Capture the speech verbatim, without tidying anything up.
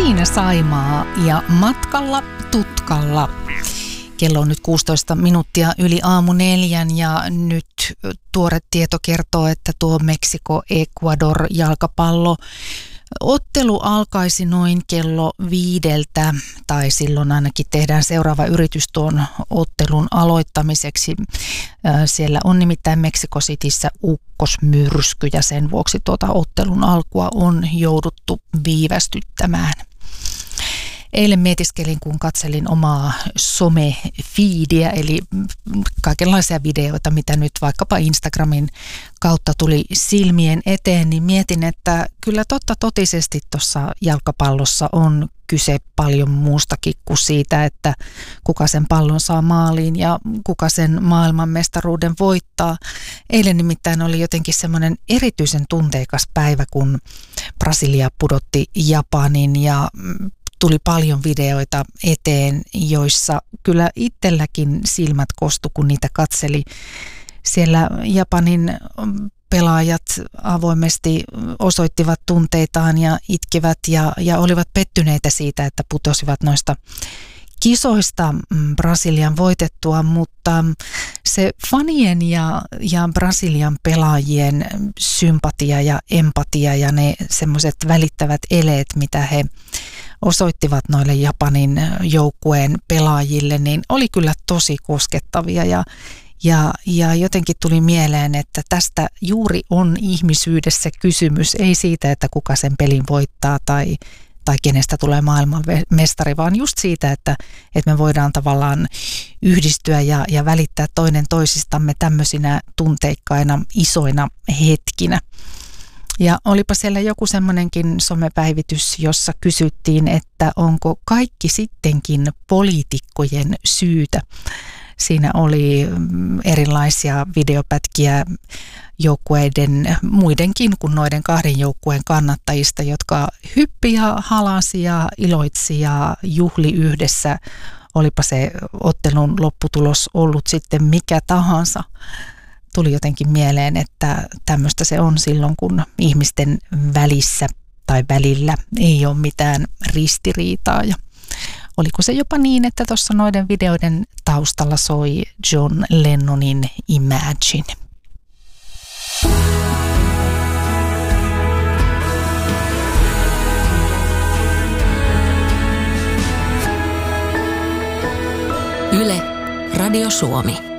Tiina Saimaa ja matkalla tutkalla. Kello on nyt kuusitoista minuuttia yli aamu neljän ja nyt tuore tieto kertoo, että tuo Meksiko-Ecuador-jalkapallo ottelu alkaisi noin kello viideltä, tai silloin ainakin tehdään seuraava yritys tuon ottelun aloittamiseksi. Siellä on nimittäin Mexico Cityssä ukkosmyrsky ja sen vuoksi tuota ottelun alkua on jouduttu viivästyttämään. Eilen mietiskelin, kun katselin omaa some-feediä, eli kaikenlaisia videoita, mitä nyt vaikkapa Instagramin kautta tuli silmien eteen, niin mietin, että kyllä totta totisesti tuossa jalkapallossa on kyse paljon muustakin kuin siitä, että kuka sen pallon saa maaliin ja kuka sen maailmanmestaruuden voittaa. Eilen nimittäin oli jotenkin semmoinen erityisen tunteikas päivä, kun Brasilia pudotti Japanin ja tuli paljon videoita eteen, joissa kyllä itselläkin silmät kostu, kun niitä katseli. Siellä Japanin pelaajat avoimesti osoittivat tunteitaan ja itkivät ja, ja olivat pettyneitä siitä, että putosivat noista kisoista Brasilian voitettua, mutta se fanien ja, ja Brasilian pelaajien sympatia ja empatia ja ne semmoiset välittävät eleet, mitä he osoittivat noille Japanin joukkueen pelaajille, niin oli kyllä tosi koskettavia ja, ja, ja jotenkin tuli mieleen, että tästä juuri on ihmisyydessä kysymys, ei siitä, että kuka sen pelin voittaa tai, tai kenestä tulee maailman mestari, vaan just siitä, että, että me voidaan tavallaan yhdistyä ja, ja välittää toinen toisistamme tämmöisinä tunteikkaina isoina hetkinä. Ja olipa siellä joku semmoinenkin somepäivitys, jossa kysyttiin, että onko kaikki sittenkin poliitikkojen syytä. Siinä oli erilaisia videopätkiä joukkueiden, muidenkin kuin noiden kahden joukkueen kannattajista, jotka hyppi ja halasi ja iloitsi ja juhli yhdessä. Olipa se ottelun lopputulos ollut sitten mikä tahansa. Tuli jotenkin mieleen, että tämmöistä se on silloin, kun ihmisten välissä tai välillä ei ole mitään ristiriitaa. Ja oliko se jopa niin, että tuossa noiden videoiden taustalla soi John Lennonin Imagine. Yle, Radio Suomi.